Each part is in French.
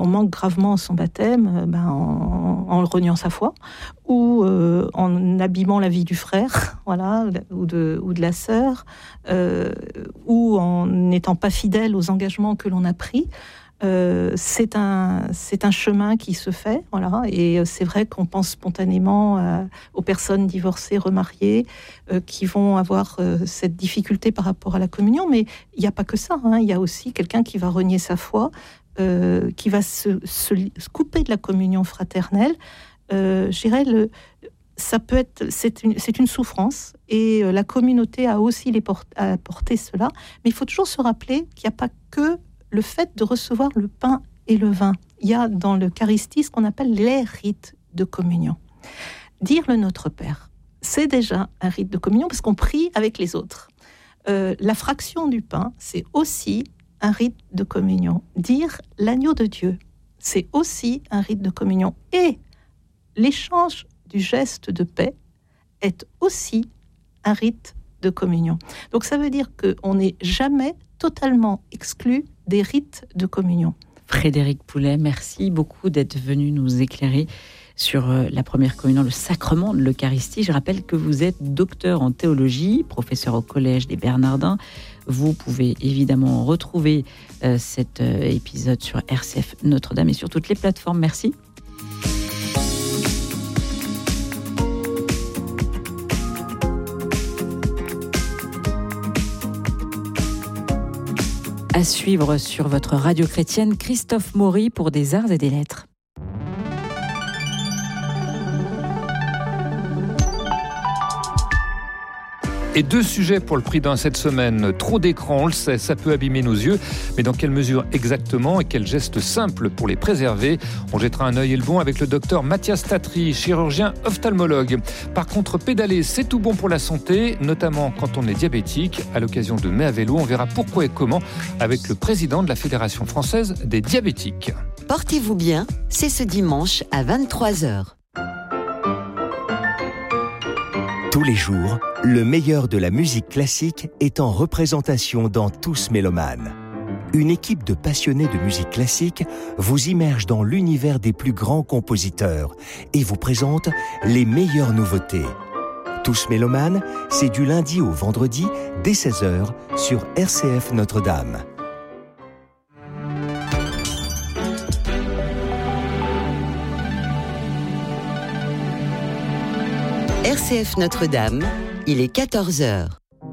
on manque gravement son baptême en reniant sa foi, ou en abîmant la vie du frère, voilà, ou de la sœur, ou en n'étant pas fidèle aux engagements que l'on a pris. C'est un chemin qui se fait, voilà, et c'est vrai qu'on pense spontanément aux personnes divorcées, remariées, qui vont avoir cette difficulté par rapport à la communion, mais il n'y a pas que ça, hein. Il y a aussi quelqu'un qui va renier sa foi, qui va se couper de la communion fraternelle. Je dirais, ça peut être, c'est une souffrance, et la communauté a aussi porté cela, mais il faut toujours se rappeler qu'il n'y a pas que le fait de recevoir le pain et le vin. Il y a dans l'Eucharistie ce qu'on appelle les rites de communion. Dire le Notre Père, c'est déjà un rite de communion parce qu'on prie avec les autres. La fraction du pain, c'est aussi un rite de communion. Dire l'agneau de Dieu, c'est aussi un rite de communion. Et l'échange du geste de paix est aussi un rite de communion. Donc ça veut dire qu'on n'est jamais totalement exclu des rites de communion. Frédérique Poulet, merci beaucoup d'être venue nous éclairer sur la première communion, le sacrement de l'Eucharistie. Je rappelle que vous êtes docteur en théologie, professeur au Collège des Bernardins. Vous pouvez évidemment retrouver cet épisode sur RCF Notre-Dame et sur toutes les plateformes. Merci. À suivre sur votre radio chrétienne, Christophe Maury pour des arts et des lettres. Et 2 sujets pour le prix d'un cette semaine. Trop d'écran, on le sait, ça peut abîmer nos yeux. Mais dans quelle mesure exactement et quels gestes simples pour les préserver? On jettera un œil et le bon avec le docteur Mathias Tatry, chirurgien ophtalmologue. Par contre, pédaler, c'est tout bon pour la santé, notamment quand on est diabétique. À l'occasion de Mai à vélo, on verra pourquoi et comment avec le président de la Fédération française des diabétiques. Portez-vous bien, c'est ce dimanche à 23h. Tous les jours, le meilleur de la musique classique est en représentation dans Tous Mélomanes. Une équipe de passionnés de musique classique vous immerge dans l'univers des plus grands compositeurs et vous présente les meilleures nouveautés. Tous Mélomanes, c'est du lundi au vendredi dès 16h sur RCF Notre-Dame. RCF Notre-Dame, il est 14h.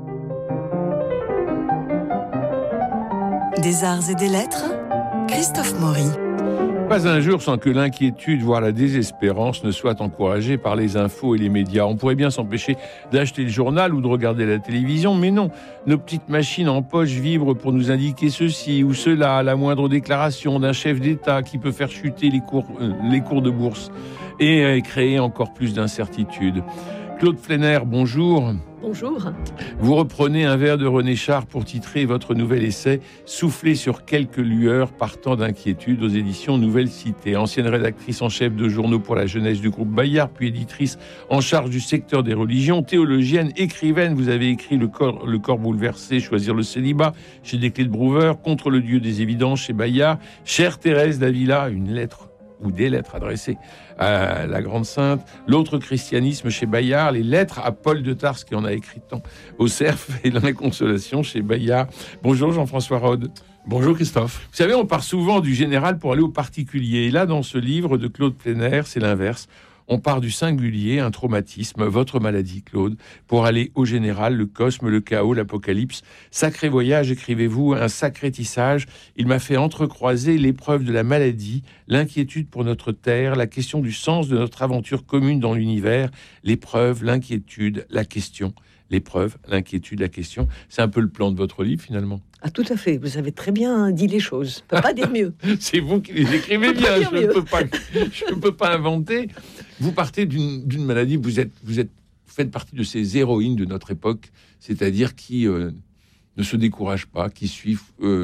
Des arts et des lettres, Christophe Maury. Pas un jour sans que l'inquiétude, voire la désespérance, ne soit encouragée par les infos et les médias. On pourrait bien s'empêcher d'acheter le journal ou de regarder la télévision, mais non. Nos petites machines en poche vibrent pour nous indiquer ceci ou cela, à la moindre déclaration d'un chef d'État qui peut faire chuter les cours de bourse et créer encore plus d'incertitudes. Claude Flener, bonjour. Bonjour. Vous reprenez un vers de René Char pour titrer votre nouvel essai « Souffler sur quelques lueurs partant d'inquiétude » aux éditions Nouvelle Cité. Ancienne rédactrice en chef de journaux pour la jeunesse du groupe Bayard, puis éditrice en charge du secteur des religions, théologienne, écrivaine. Vous avez écrit Le corps bouleversé, Choisir le célibat chez Desclés de Brouwer, Contre le Dieu des évidences chez Bayard, Chère Thérèse d'Avila, une lettre ou des lettres adressées à la Grande Sainte, L'autre christianisme chez Bayard, les lettres à Paul de Tarse qui en a écrit tant au Cerf et l'Inconsolation chez Bayard. Bonjour Jean-François Rode. Bonjour Christophe. Vous savez, on part souvent du général pour aller au particulier. Et là, dans ce livre de Claude Flener, c'est l'inverse. On part du singulier, un traumatisme, votre maladie, Claude, pour aller au général, le cosme, le chaos, l'apocalypse. Sacré voyage, écrivez-vous, un sacré tissage. Il m'a fait entrecroiser l'épreuve de la maladie, l'inquiétude pour notre terre, la question du sens de notre aventure commune dans l'univers, l'épreuve, l'inquiétude, la question. L'épreuve, l'inquiétude, la question. C'est un peu le plan de votre livre, finalement. Ah, tout à fait. Vous avez très bien dit les choses. On ne peut pas dire mieux. C'est vous qui les écrivez bien. Je ne peux pas inventer. Vous partez d'une maladie. Vous faites partie de ces héroïnes de notre époque, c'est-à-dire qui ne se découragent pas, qui suivent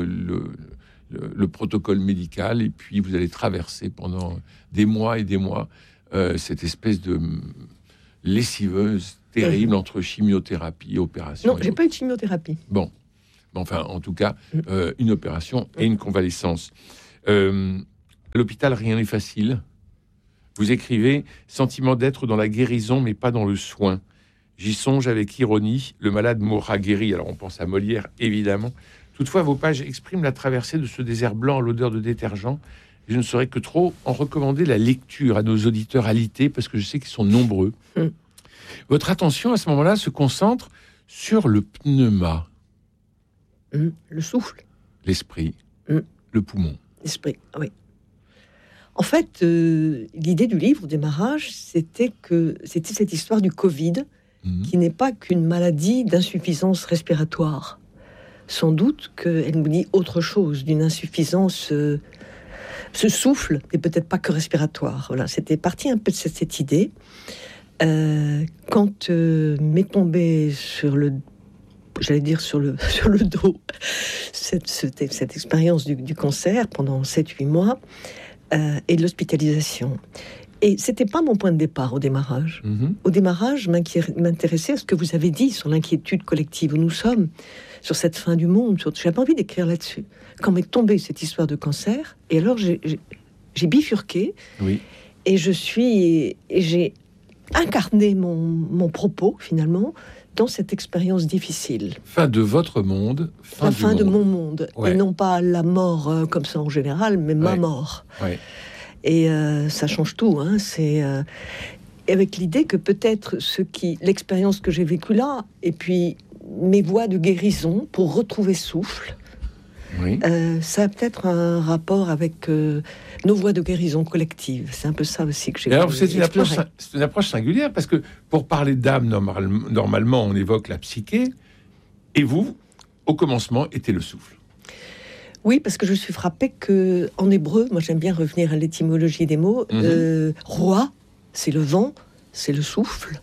le protocole médical, et puis vous allez traverser pendant des mois et des mois cette espèce de lessiveuse terrible entre chimiothérapie et opération. Non, j'ai pas eu de chimiothérapie. Bon. Enfin, en tout cas, une opération et une convalescence. À l'hôpital, rien n'est facile. Vous écrivez « Sentiment d'être dans la guérison, mais pas dans le soin. J'y songe avec ironie, le malade mourra guéri. » Alors on pense à Molière, évidemment. Toutefois, vos pages expriment la traversée de ce désert blanc à l'odeur de détergent. Et je ne saurais que trop en recommander la lecture à nos auditeurs alités, parce que je sais qu'ils sont nombreux. Votre attention, à ce moment-là, se concentre sur le pneuma. Le souffle. L'esprit. Le poumon. L'esprit, oui. En fait, l'idée du livre, au démarrage, c'était cette histoire du Covid, qui n'est pas qu'une maladie d'insuffisance respiratoire. Sans doute qu'elle nous dit autre chose, d'une insuffisance... ce souffle n'est peut-être pas que respiratoire. Voilà, c'était parti un peu de cette idée. Quand m'est tombée sur le dos cette expérience du cancer pendant 7-8 mois et de l'hospitalisation. Et c'était pas mon point de départ au démarrage. Au démarrage, je m'intéressais à ce que vous avez dit sur l'inquiétude collective où nous sommes, sur cette fin du monde. J'avais pas envie d'écrire là-dessus. Quand m'est tombée cette histoire de cancer, et alors j'ai bifurqué, et j'ai incarné mon propos finalement dans cette expérience difficile. Fin de votre monde, fin de mon monde, ouais. Et non pas la mort comme ça en général, mais ma mort. Ouais. Et ça change tout. C'est avec l'idée que peut-être l'expérience que j'ai vécue là, et puis mes voies de guérison pour retrouver souffle. Ça a peut-être un rapport avec nos voies de guérison collective. C'est un peu ça aussi que j'ai. Alors, c'est une approche singulière, parce que pour parler d'âme, normalement, on évoque la psyché, et vous, au commencement, était le souffle. Oui, parce que je suis frappée qu'en hébreu, moi j'aime bien revenir à l'étymologie des mots, roi, c'est le vent, c'est le souffle,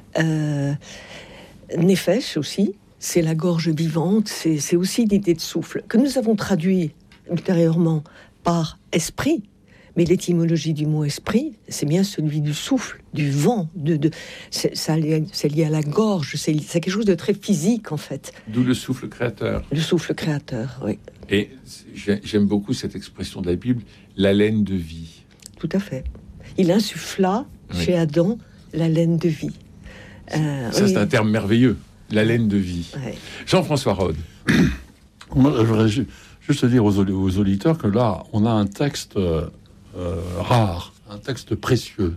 nefesh aussi, c'est la gorge vivante, c'est aussi l'idée de souffle, que nous avons traduit ultérieurement par esprit, mais l'étymologie du mot esprit, c'est bien celui du souffle, du vent, c'est lié à la gorge, c'est quelque chose de très physique en fait. D'où le souffle créateur. Le souffle créateur, oui. Et j'aime beaucoup cette expression de la Bible, l'haleine de vie. Tout à fait. Il insuffla chez Adam l'haleine de vie. C'est un terme merveilleux. La laine de vie. Ouais. Jean-François Rode. Moi, je voudrais juste dire aux auditeurs que là, on a un texte rare, un texte précieux.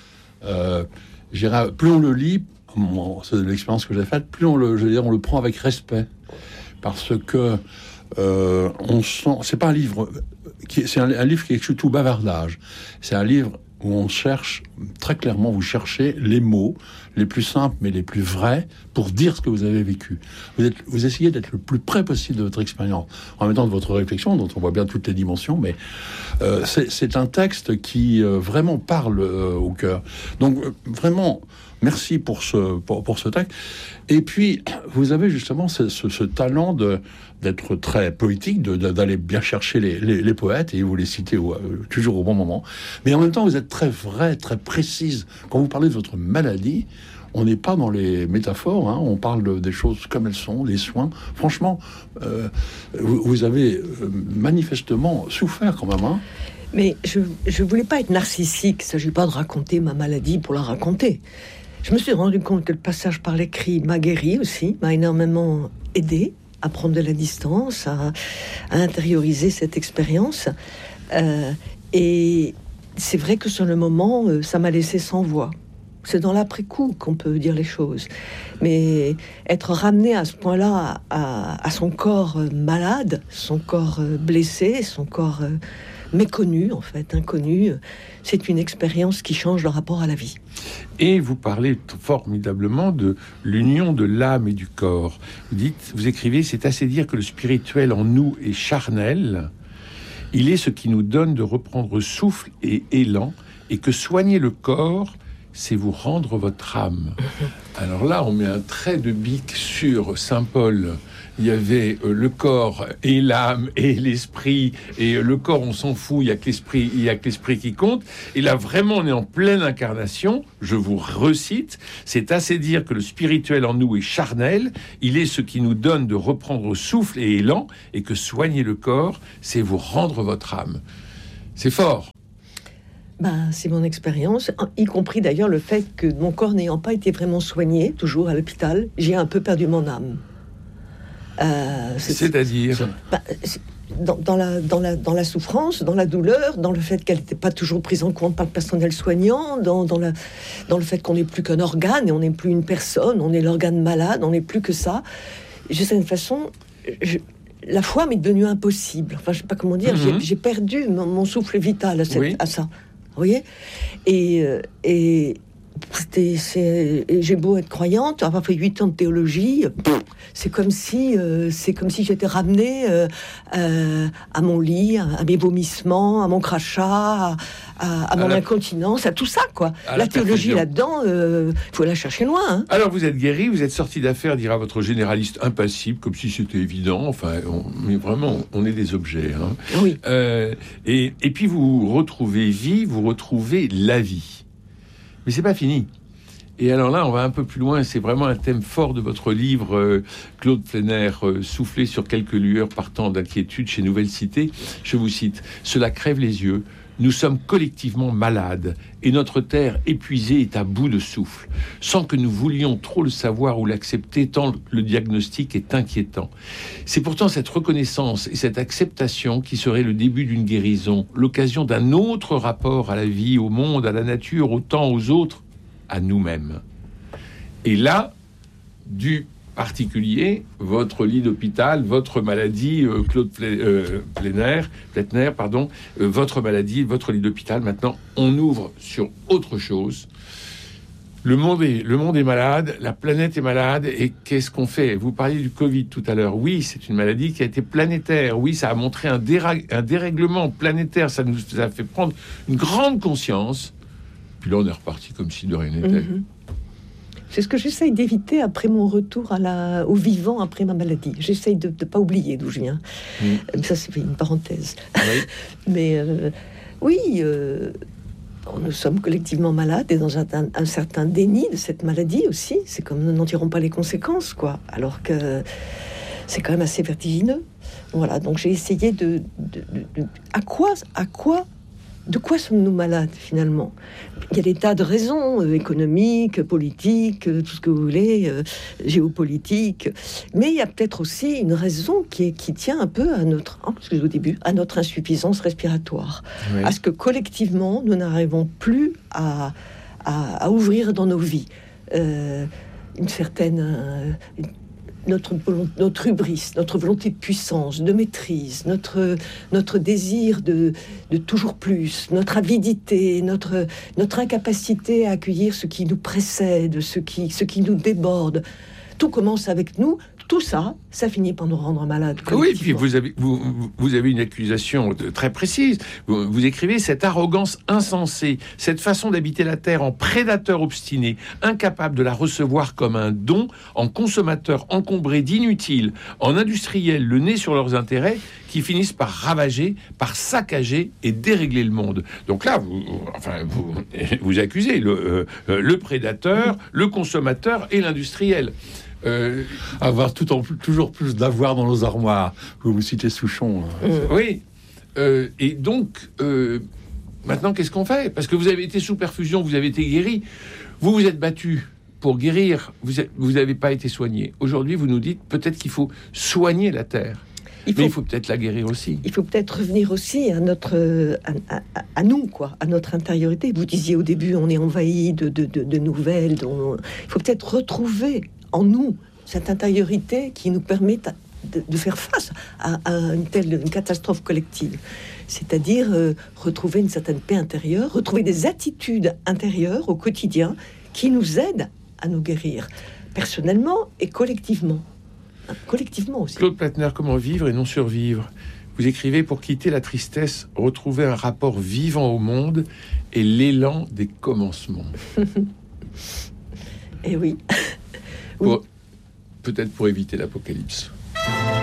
Plus on le lit, c'est l'expérience que j'ai faite, plus on le prend avec respect. Parce que on sent... C'est pas un livre... C'est un livre qui est écrit tout bavardage. C'est un livre où on cherche, très clairement, vous cherchez les mots les plus simples mais les plus vrais pour dire ce que vous avez vécu. Vous essayez d'être le plus près possible de votre expérience, en même temps de votre réflexion, dont on voit bien toutes les dimensions, mais c'est un texte qui vraiment parle au cœur. Donc vraiment, merci pour ce texte. Et puis, vous avez justement ce talent d'être très poétique, d'aller bien chercher les poètes, et vous les citez toujours au bon moment. Mais en même temps, vous êtes très vrai, très précise. Quand vous parlez de votre maladie, on n'est pas dans les métaphores, on parle des choses comme elles sont, les soins. Franchement, vous avez manifestement souffert quand même. Mais je voulais pas être narcissique, il ne s'agit pas de raconter ma maladie pour la raconter. Je me suis rendu compte que le passage par l'écrit m'a guéri aussi, m'a énormément aidé à prendre de la distance, à intérioriser cette expérience. Et c'est vrai que sur le moment, ça m'a laissé sans voix. C'est dans l'après-coup qu'on peut dire les choses. Mais être ramené à ce point-là à son corps malade, son corps blessé, son corps méconnu, en fait, inconnu, c'est une expérience qui change le rapport à la vie. Et vous parlez formidablement de l'union de l'âme et du corps. Vous écrivez, c'est assez dire que le spirituel en nous est charnel. Il est ce qui nous donne de reprendre souffle et élan, et que soigner le corps, c'est vous rendre votre âme. Alors là, on met un trait de bic sur Saint Paul. Il y avait le corps et l'âme et l'esprit, et le corps, on s'en fout, il y a que l'esprit qui compte. Et là, vraiment, on est en pleine incarnation. Je vous recite, c'est assez dire que le spirituel en nous est charnel, il est ce qui nous donne de reprendre souffle et élan, et que soigner le corps, c'est vous rendre votre âme. C'est fort. C'est mon expérience, y compris d'ailleurs le fait que mon corps n'ayant pas été vraiment soigné, toujours à l'hôpital, j'ai un peu perdu mon âme. C'est-à-dire dans la souffrance, dans la douleur, dans le fait qu'elle n'était pas toujours prise en compte par le personnel soignant, dans le fait qu'on n'est plus qu'un organe et on n'est plus une personne, on est l'organe malade, on n'est plus que ça. De cette façon, la foi m'est devenue impossible. Enfin, je ne sais pas comment dire, j'ai perdu mon souffle vital à ça. Vous voyez ? Et j'ai beau être croyante, avoir fait 8 ans de théologie, c'est comme si j'étais ramenée à mon lit, à mes vomissements, à mon crachat, à mon incontinence, à tout ça, quoi. La théologie là-dedans, faut la chercher loin. Hein. Alors vous êtes guéri, vous êtes sorti d'affaire, dira votre généraliste impassible, comme si c'était évident. Enfin, mais vraiment, on est des objets. Hein. Oui. Et puis vous retrouvez vie, vous retrouvez la vie. Mais c'est pas fini. Et alors là, on va un peu plus loin. C'est vraiment un thème fort de votre livre, Claude Pleiner, Souffler sur quelques lueurs partant d'inquiétude chez Nouvelle Cité. Je vous cite: cela crève les yeux. Nous sommes collectivement malades et notre terre épuisée est à bout de souffle, sans que nous voulions trop le savoir ou l'accepter, tant le diagnostic est inquiétant. C'est pourtant cette reconnaissance et cette acceptation qui serait le début d'une guérison, l'occasion d'un autre rapport à la vie, au monde, à la nature, au temps, aux autres, à nous-mêmes. Et là, du particulier, votre lit d'hôpital, votre maladie, Claude Pleiner, votre maladie, votre lit d'hôpital. Maintenant, on ouvre sur autre chose. Le monde est malade, la planète est malade, et qu'est-ce qu'on fait ? Vous parliez du Covid tout à l'heure. Oui, c'est une maladie qui a été planétaire. Oui, ça a montré un dérèglement planétaire. Ça nous a fait prendre une grande conscience. Puis là, on est reparti comme si de rien n'était. C'est ce que j'essaye d'éviter après mon retour au vivant après ma maladie. J'essaye de ne pas oublier d'où je viens. Ça, c'est une parenthèse. Oui. Mais nous sommes collectivement malades et dans un certain déni de cette maladie aussi. C'est comme nous n'en tirons pas les conséquences, quoi. Alors que c'est quand même assez vertigineux. Voilà, donc j'ai essayé de de quoi sommes-nous malades, finalement ? Il y a des tas de raisons, économiques, politiques, tout ce que vous voulez, géopolitiques. Mais il y a peut-être aussi une raison qui tient un peu à notre insuffisance respiratoire. Oui. À ce que, collectivement, nous n'arrivons plus à ouvrir dans nos vies une certaine... notre hubris, notre volonté de puissance, de maîtrise, notre désir de toujours plus, notre avidité, notre incapacité à accueillir ce qui nous précède, ce qui nous déborde. Tout commence avec nous. Tout ça finit par nous rendre malades. Oui, puis vous avez une accusation très précise. Vous écrivez: cette arrogance insensée, cette façon d'habiter la terre en prédateur obstiné, incapable de la recevoir comme un don, en consommateur encombré d'inutiles, en industriels le nez sur leurs intérêts, qui finissent par ravager, par saccager et dérégler le monde. Donc là, vous accusez le prédateur, le consommateur et l'industriel. Avoir toujours plus d'avoir dans nos armoires. Vous citez Souchon. Oui. Et donc, maintenant, qu'est-ce qu'on fait ? Parce que vous avez été sous perfusion, vous avez été guéri. Vous vous êtes battu pour guérir. Vous n'avez pas été soigné. Aujourd'hui, vous nous dites peut-être qu'il faut soigner la terre. Mais il faut peut-être la guérir aussi. Il faut peut-être revenir aussi à nous, quoi, à notre intériorité. Vous disiez au début, on est envahi de nouvelles. Il faut peut-être retrouver en nous cette intériorité qui nous permet de faire face à une catastrophe collective. C'est-à-dire retrouver une certaine paix intérieure, retrouver des attitudes intérieures au quotidien qui nous aident à nous guérir, personnellement et collectivement. Collectivement aussi. Claude Pleiner, comment vivre et non survivre ? Vous écrivez: pour quitter la tristesse, retrouver un rapport vivant au monde et l'élan des commencements. Eh oui. Peut-être pour éviter l'apocalypse.